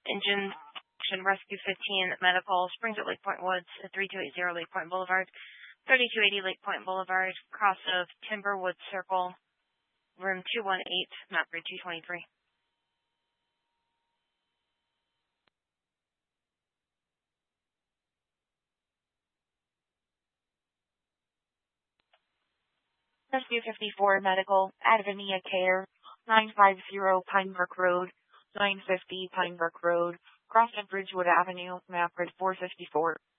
Engine Rescue 15 Medical, Springs at Lake Point Woods, 3280 Lake Point Boulevard, 3280 Lake Point Boulevard, cross of Timberwood Circle, room 218, map grid 223. Rescue 54 Medical, Advenia Care, 950 Pine Brook Road, 950 Pine Brook Road, Crossed Bridgewood Avenue, map grid 454.